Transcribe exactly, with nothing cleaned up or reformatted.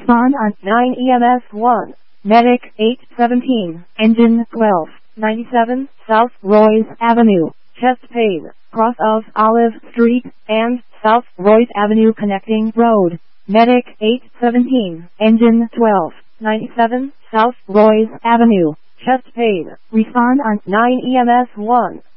Respond on nine E M S one. Medic eight seventeen, engine twelve ninety-seven, South Royce Avenue, chest pain, cross of Olive Street, and South Royce Avenue connecting road. Medic eight seventeen, engine twelve ninety-seven, South Royce Avenue, chest pain. Respond on nine E M S one.